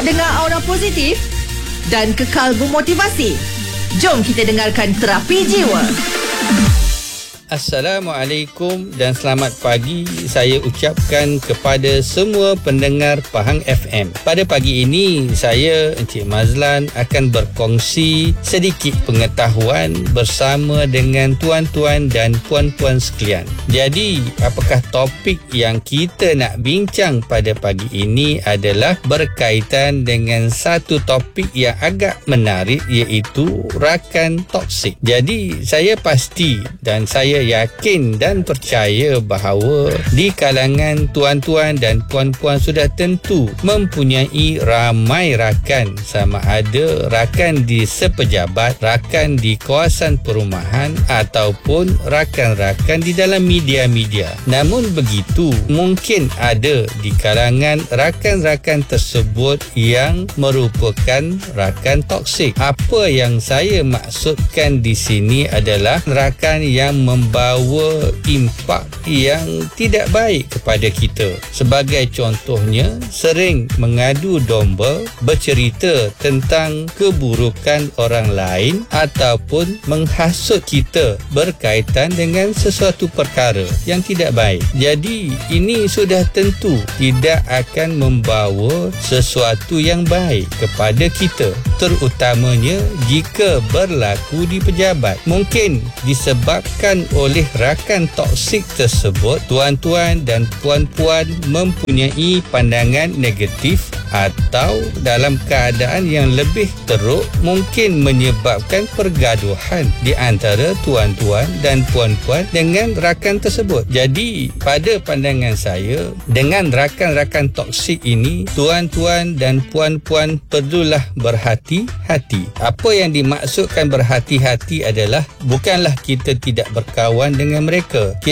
Nak dengar aura positif dan kekal bermotivasi? Jom kita dengarkan Terapi Jiwa. Assalamualaikum dan selamat pagi saya ucapkan kepada semua pendengar Pahang FM. Pada pagi ini saya Encik Mazlan akan berkongsi sedikit pengetahuan bersama dengan tuan-tuan dan puan-puan sekalian. Jadi, apakah topik yang kita nak bincang pada pagi ini adalah berkaitan dengan satu topik yang agak menarik, iaitu rakan toksik. Jadi, saya pasti dan saya yakin dan percaya bahawa di kalangan tuan-tuan dan puan-puan sudah tentu mempunyai ramai rakan, sama ada rakan di sepejabat, rakan di kawasan perumahan ataupun rakan-rakan di dalam media-media. Namun begitu, mungkin ada di kalangan rakan-rakan tersebut yang merupakan rakan toksik. Apa yang saya maksudkan di sini adalah rakan yang membawa impak yang tidak baik kepada kita. Sebagai contohnya, sering mengadu domba, bercerita tentang keburukan orang lain ataupun menghasut kita berkaitan dengan sesuatu perkara yang tidak baik. Jadi, ini sudah tentu tidak akan membawa sesuatu yang baik kepada kita, terutamanya jika berlaku di pejabat. Mungkin disebabkan oleh rakan toksik tersebut, tuan-tuan dan puan-puan mempunyai pandangan negatif atau dalam keadaan yang lebih teruk mungkin menyebabkan pergaduhan di antara tuan-tuan dan puan-puan dengan rakan tersebut. Jadi, pada pandangan saya, dengan rakan-rakan toksik ini, tuan-tuan dan puan-puan perlulah berhati-hati. Apa yang dimaksudkan berhati-hati adalah bukanlah kita tidak berkawan dengan mereka.